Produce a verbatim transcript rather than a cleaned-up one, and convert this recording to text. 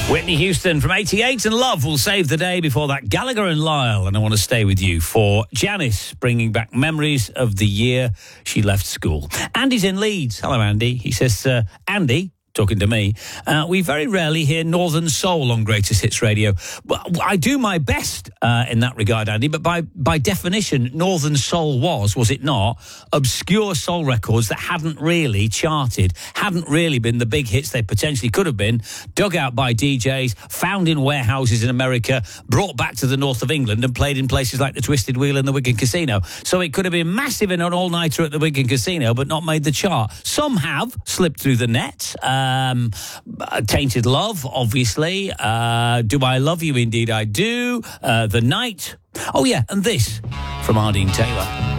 Whitney Houston from eighty-eight and Love will save the day. Before that, Gallagher and Lyle. And I want to stay with you for Janice, bringing back memories of the year she left school. Andy's in Leeds. Hello, Andy. He says, uh, Andy, talking to me, uh, we very rarely hear Northern Soul on Greatest Hits Radio. But I do my best uh, in that regard, Andy, but by, by definition, Northern Soul was, was it not, obscure soul records that hadn't really charted, hadn't really been the big hits they potentially could have been, dug out by D Js, found in warehouses in America, brought back to the north of England and played in places like the Twisted Wheel and the Wigan Casino. So it could have been massive in an all-nighter at the Wigan Casino, but not made the chart. Some have slipped through the net. Uh, Um, Tainted Love, obviously. Uh, Do I Love You? Indeed I Do. Uh, The Night. Oh, yeah, and this from Ardeen Taylor.